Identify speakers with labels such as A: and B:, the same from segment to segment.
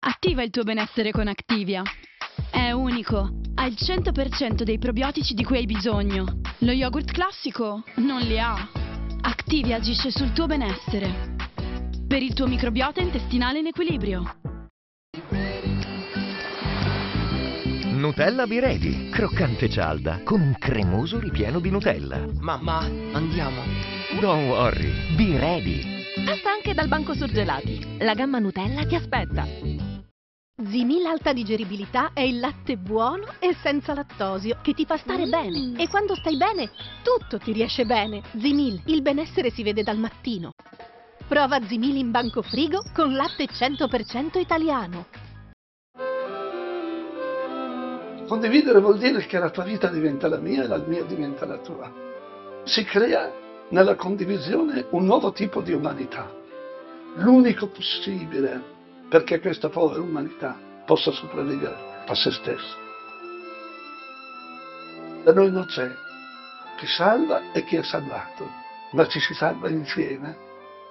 A: Attiva il tuo benessere con Activia. È unico, ha il 100% dei probiotici di cui hai bisogno. Lo yogurt classico non li ha. Activia agisce sul tuo benessere. Per il tuo microbiota intestinale in equilibrio.
B: Nutella Biredi, croccante cialda, con un cremoso ripieno di Nutella.
C: Mamma, andiamo.
B: Don't worry, Biredi.
D: Passa anche dal banco surgelati. La gamma Nutella ti aspetta.
E: Zimil Alta Digeribilità è il latte buono e senza lattosio che ti fa stare bene. E quando stai bene, tutto ti riesce bene. Zimil, il benessere si vede dal mattino. Prova Zimil in banco frigo con latte 100% italiano.
F: Condividere vuol dire che la tua vita diventa la mia e la mia diventa la tua. Si crea nella condivisione un nuovo tipo di umanità, l'unico possibile perché questa povera umanità possa sopravvivere a se stessa. Da noi non c'è chi salva e chi è salvato, ma ci si salva insieme.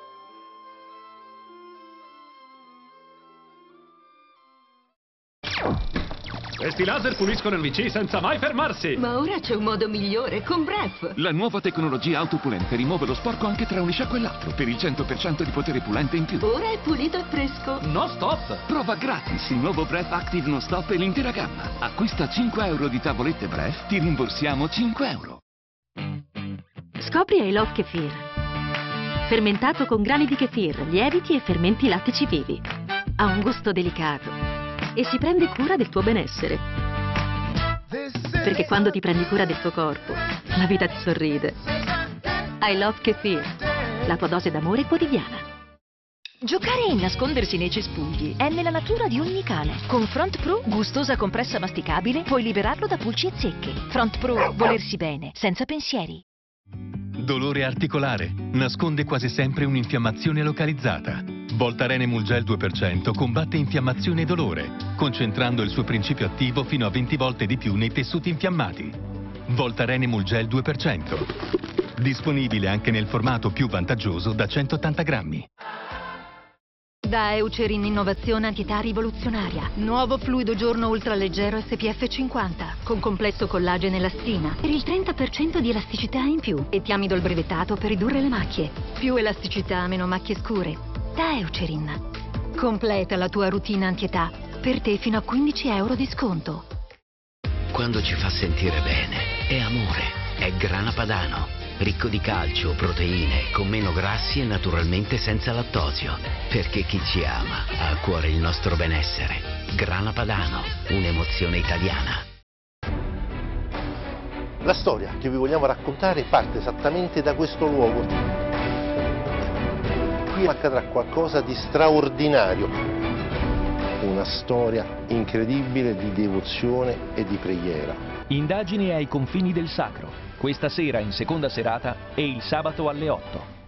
G: Questi laser puliscono il VC senza mai fermarsi!
D: Ma ora c'è un modo migliore con Bref.
H: La nuova tecnologia autopulente rimuove lo sporco anche tra un sciacquo e l'altro per il 100% di potere pulente in più.
D: Ora è pulito e fresco.
G: No stop!
H: Prova gratis il nuovo Bref Active Non Stop e l'intera gamma. Acquista 5 euro di tavolette Bref, ti rimborsiamo 5 euro.
I: Scopri I Love Kefir. Fermentato con grani di kefir, lieviti e fermenti lattici vivi. Ha un gusto delicato e si prende cura del tuo benessere. Perché quando ti prendi cura del tuo corpo, la vita ti sorride. I Love Kefir, la tua dose d'amore quotidiana.
D: Giocare e nascondersi nei cespugli è nella natura di ogni cane. Con Front Pro, gustosa compressa masticabile, puoi liberarlo da pulci e zecche. Front Pro, volersi bene, senza pensieri.
J: Dolore articolare. Nasconde quasi sempre un'infiammazione localizzata. Voltaren Emulgel 2% combatte infiammazione e dolore, concentrando il suo principio attivo fino a 20 volte di più nei tessuti infiammati. Voltaren Emulgel 2%. Disponibile anche nel formato più vantaggioso da 180 grammi.
D: Da Eucerin innovazione antietà rivoluzionaria. Nuovo fluido giorno ultraleggero SPF 50 con complesso collagene e elastina per il 30% di elasticità in più e tiamidol brevettato per ridurre le macchie. Più elasticità, meno macchie scure. Da Eucerin. Completa la tua routine antietà. Per te fino a 15 euro di sconto.
K: Quando ci fa sentire bene è amore. È Grana Padano. Ricco di calcio, proteine, con meno grassi e naturalmente senza lattosio. Perché chi ci ama ha a cuore il nostro benessere. Grana Padano, un'emozione italiana.
L: La storia che vi vogliamo raccontare parte esattamente da questo luogo. Qui accadrà qualcosa di straordinario. Una storia incredibile di devozione e di preghiera.
M: Indagini ai confini del sacro. Questa sera in seconda serata e il sabato alle 8.